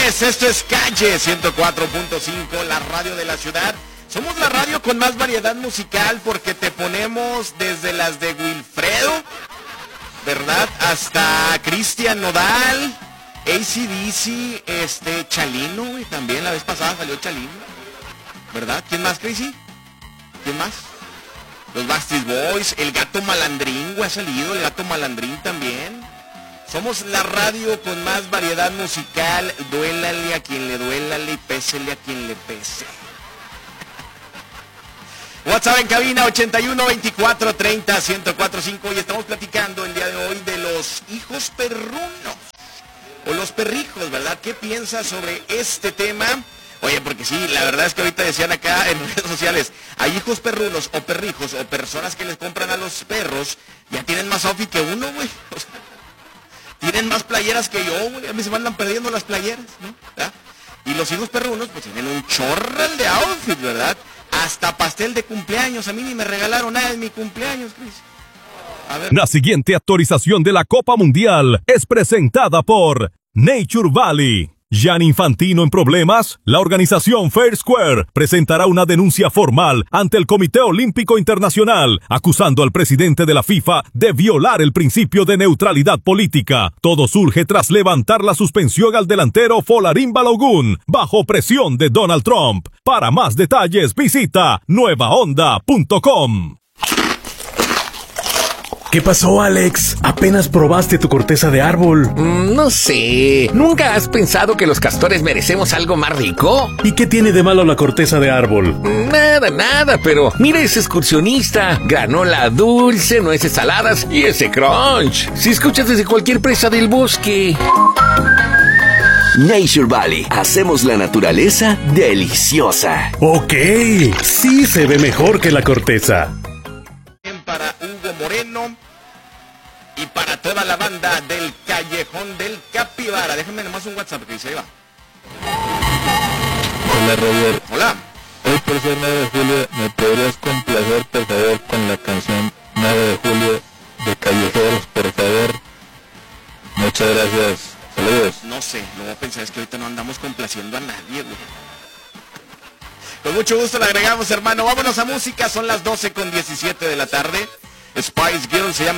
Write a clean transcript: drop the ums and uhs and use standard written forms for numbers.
señores, esto es Calle 104.5, la radio de la ciudad. Somos la radio con más variedad musical porque te ponemos desde las de Wilfredo, ¿verdad? Hasta Cristian Nodal, AC/DC, Chalino, y también la vez pasada salió Chalino, ¿verdad? ¿Quién más, Crazy? ¿Quién más? Los Backstreet Boys, el Gato Malandrín, ha salido el Gato Malandrín también. Somos la radio con más variedad musical, duélale a quien le duélale y pésele a quien le pese. WhatsApp en cabina 81 24 30 1045 y estamos platicando el día de hoy de los hijos perrunos o los perrijos, ¿verdad? ¿Qué piensas sobre este tema? Oye, porque sí, la verdad es que ahorita decían acá en redes sociales, hay hijos perrunos o perrijos o personas que les compran a los perros, ya tienen más outfit que uno, güey. O sea, tienen más playeras que yo, güey. A mí se me andan perdiendo las playeras, ¿no? ¿verdad? Y los hijos perrunos, pues tienen un chorral de outfit, ¿verdad? Hasta pastel de cumpleaños. A mí ni me regalaron nada en mi cumpleaños, Chris. A ver. La siguiente actualización de la Copa Mundial es presentada por Nature Valley. Gianni Infantino en problemas. La organización Fair Square presentará una denuncia formal ante el Comité Olímpico Internacional, acusando al presidente de la FIFA de violar el principio de neutralidad política. Todo surge tras levantar la suspensión al delantero Folarin Balogun, bajo presión de Donald Trump. Para más detalles, visita nuevaonda.com. ¿Qué pasó, Alex? Apenas probaste tu corteza de árbol. No sé. ¿Nunca has pensado que los castores merecemos algo más rico? ¿Y qué tiene de malo la corteza de árbol? Nada, pero mira ese excursionista. Granola dulce, nueces saladas y ese crunch. Si escuchas desde cualquier presa del bosque. Nature Valley. Hacemos la naturaleza deliciosa. Ok, sí se ve mejor que la corteza. Para Hugo Moreno y para toda la banda del Callejón del Capibara. Déjame nomás un WhatsApp que dice, ahí va. Hola, Robert. Hola. Hoy por ser 9 de julio, ¿me podrías complacer, por favor, con la canción 9 de julio de Callejeros, por favor? Muchas gracias. Saludos. No sé, lo voy a pensar, es que ahorita no andamos complaciendo a nadie, güey. Con mucho gusto le agregamos, hermano. Vámonos a música, son las 12:17 de la tarde. Spice Girls se llama